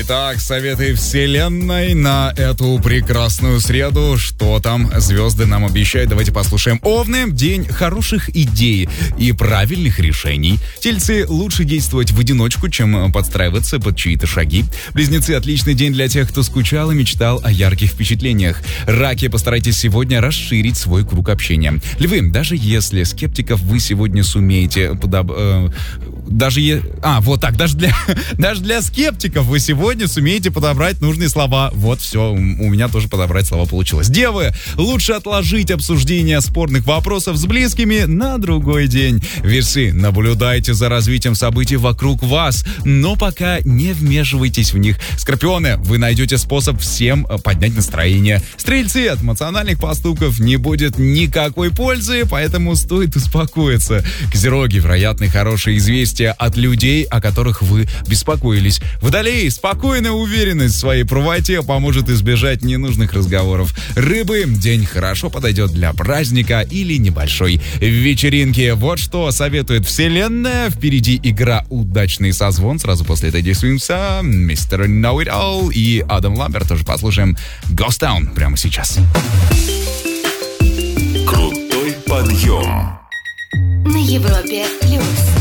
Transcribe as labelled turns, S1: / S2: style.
S1: Итак, советы вселенной на эту прекрасную среду. Что там звезды нам обещают? Давайте послушаем. Овны, день хороших идей и правильных решений. Тельцы, лучше действовать в одиночку, чем подстраиваться под чьи-то шаги. Близнецы, отличный день для тех, кто скучал и мечтал о ярких впечатлениях. Раки, постарайтесь сегодня расширить свой круг общения. Львы, даже если скептиков вы сегодня сумеете даже для скептиков вы сегодня сумеете подобрать нужные слова. Вот все, у меня тоже подобрать слова получилось. Девы, лучше отложить обсуждение спорных вопросов с близкими на другой день. Весы, наблюдайте за развитием событий вокруг вас, но пока не вмешивайтесь в них. Скорпионы, вы найдете способ всем поднять настроение. Стрельцы, от эмоциональных поступков не будет никакой пользы, поэтому стоит успокоиться. Козероги, вероятно, хорошие известия от людей, о которых вы беспокоились. Водолеи, спокойная уверенность в своей правоте поможет избежать ненужных разговоров. Рыбы, день хорошо подойдет для праздника или небольшой вечеринки. Вот что советует вселенная. Впереди игра «Удачный созвон». Сразу после этого действуемся. Мистер Know It All и Адам Ламберт. Тоже послушаем Ghost Town прямо сейчас.
S2: Крутой подъем
S3: На Европе+.